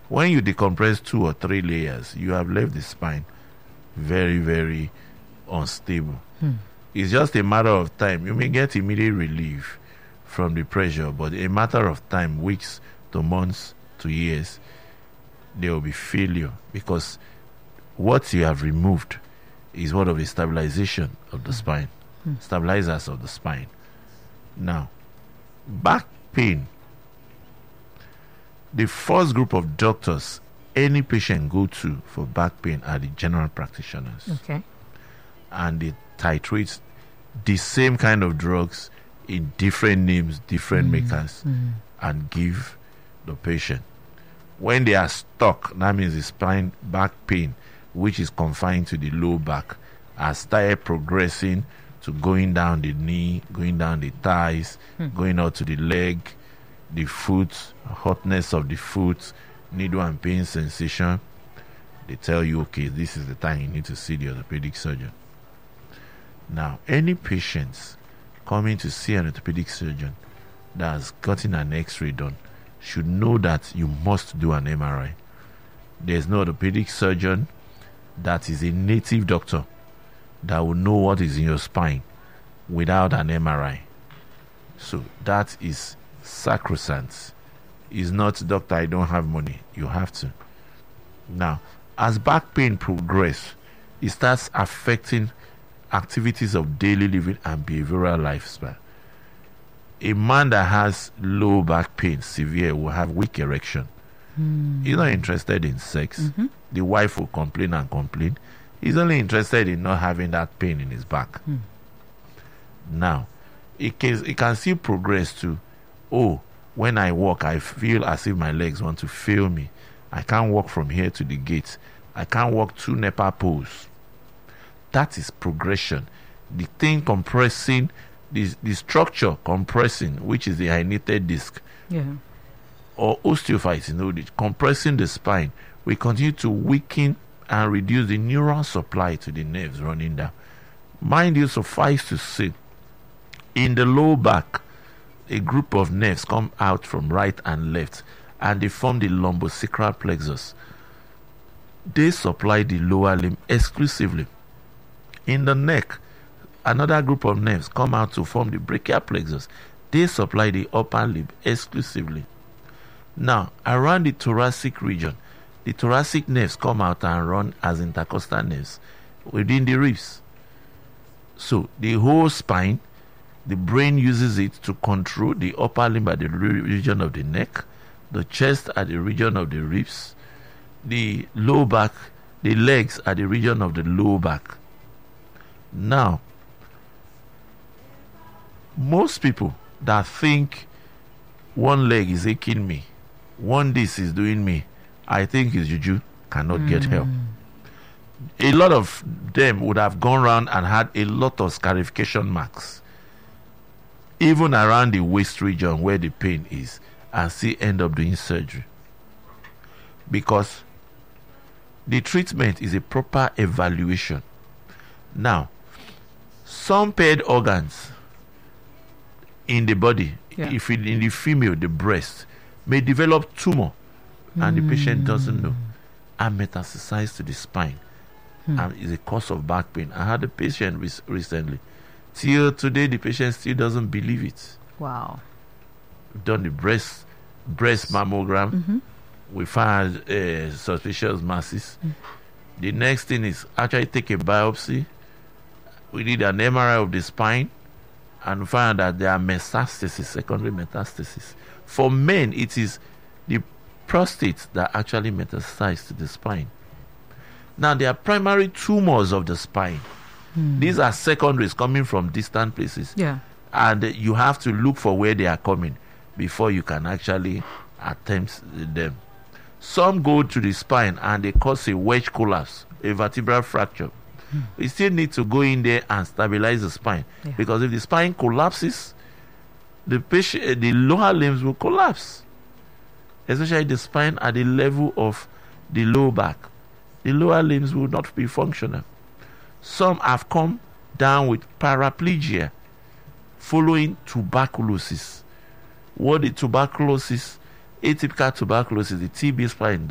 When you decompress 2 or 3 layers, you have left the spine very, very unstable. It's just a matter of time. You may get immediate relief from the pressure, but a matter of time, weeks to months to years, there will be failure, because what you have removed is what of the stabilization of the spine, stabilizers of the spine. Now, back pain. The first group of doctors any patient go to for back pain are the general practitioners. Okay. And they titrate the same kind of drugs in different names, different makers, and give the patient. When they are stuck, that means the spine back pain, which is confined to the low back, has started progressing to going down the knee, going down the thighs, going out to the leg, the foot, hotness of the foot, needle and pain sensation. They tell you, okay, this is the time you need to see the orthopedic surgeon. Now, any patients coming to see an orthopedic surgeon that has gotten an X-ray done should know that you must do an MRI. There's no orthopedic surgeon that is a native doctor that will know what is in your spine without an MRI. So that is sacrosanct. It's not, doctor, I don't have money. You have to. Now, as back pain progresses, it starts affecting activities of daily living and behavioral lifespan. A man that has low back pain, severe, will have weak erection. He's not interested in sex. The wife will complain and complain. He's only interested in not having that pain in his back. Now, it can still progress to, oh, when I walk, I feel as if my legs want to fail me. I can't walk from here to the gate. I can't walk 2 NEPA poles. That is progression. The thing compressing, the structure compressing, which is the herniated disc, or osteophytes, compressing the spine, will continue to weaken and reduce the neural supply to the nerves running down. Mind you, suffice to say, in the low back, a group of nerves come out from right and left, and they form the lumbosacral plexus. They supply the lower limb exclusively. In the neck, another group of nerves come out to form the brachial plexus. They supply the upper limb exclusively. Now, around the thoracic region, the thoracic nerves come out and run as intercostal nerves within the ribs. So, the whole spine, the brain uses it to control the upper limb at the region of the neck, the chest at the region of the ribs, the low back, the legs at the region of the low back. Now, most people that think one leg is aching me, one this is doing me, I think it's juju, cannot get help. A lot of them would have gone around and had a lot of scarification marks, even around the waist region where the pain is, and still end up doing surgery. Because the treatment is a proper evaluation. Now, some paired organs in the body, if in the female, the breast, may develop tumor, and the patient doesn't know, and metastasize to the spine, and is a cause of back pain. I had a patient recently. Till today, the patient still doesn't believe it. Wow. We've done the breast mammogram. We found suspicious masses. The next thing is actually take a biopsy. We did an MRI of the spine and found that there are metastases, secondary metastases. For men, it is the prostate that actually metastasizes to the spine. Now, there are primary tumors of the spine. These are secondaries coming from distant places. And you have to look for where they are coming before you can actually attempt them. Some go to the spine and they cause a wedge collapse, a vertebral fracture. We still need to go in there and stabilize the spine, because if the spine collapses, the lower limbs will collapse, especially the spine at the level of the low back. The lower limbs will not be functional. Some have come down with paraplegia following tuberculosis. What the tuberculosis, atypical tuberculosis, the TB spine